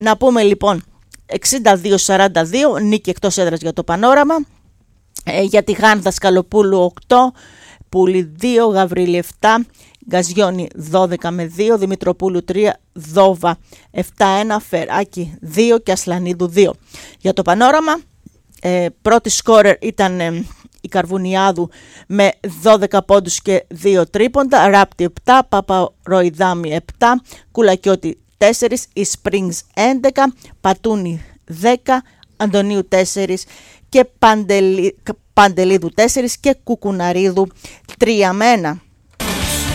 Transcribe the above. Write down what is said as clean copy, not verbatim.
Να πούμε λοιπόν 62-42, νίκη εκτός έδρας για το Πανόραμα. Για τη Γάνδα Δασκαλοπούλου 8, Πούλη 2, Γαβρίλη 7, Γκαζιόνι 12 με 2, Δημητροπούλου 3, Δόβα 7-1, Φεράκη 2 και Ασλανίδου 2. Για το Πανόραμα, πρώτη σκόρερ ήταν η Καρβουνιάδου με 12 πόντους και 2 τρίποντα, Ράπτη 7, Παπαροϊδάμι 7, Κουλακιώτη 4, η Springs 11, Πατούνι 10, Αντωνίου 4 και Παντελίδου 4 και Κουκουναρίδου 3 με 1.